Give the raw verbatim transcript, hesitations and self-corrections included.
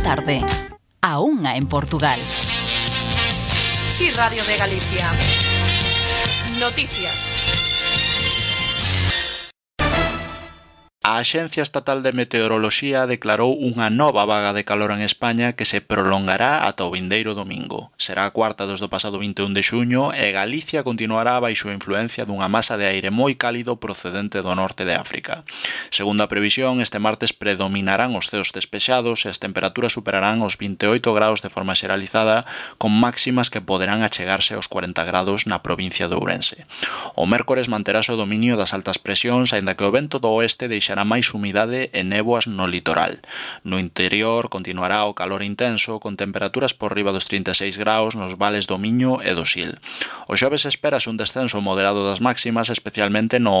tarde. A unha en Portugal. Sí, Radio de Galicia. Noticias. A Axencia Estatal de Meteoroloxía declarou unha nova vaga de calor en España que se prolongará ata o vindeiro domingo. Será a cuarta desde o pasado vinte e un de xuño e Galicia continuará baixo a influencia dunha masa de aire moi cálido procedente do norte de África. Segundo a previsión, este martes predominarán os ceos despexados e as temperaturas superarán os vinte e oito graus de forma xeralizada, con máximas que poderán achegarse aos cuarenta grados na provincia de Ourense. O mércores manterase o dominio das altas presións, aínda que o vento do oeste deixará máis humidade e néboas no litoral. No interior continuará o calor intenso, con temperaturas por riba dos trinta e seis graus nos vales do Miño e do Sil. O xoves espérase un descenso moderado das máximas, especialmente no